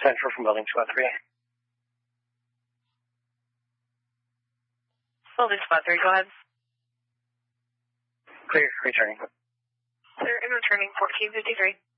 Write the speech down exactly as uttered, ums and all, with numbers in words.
Central from building two oh three. Building two oh three, go ahead. Clear, returning. Clear and returning fourteen fifty-three.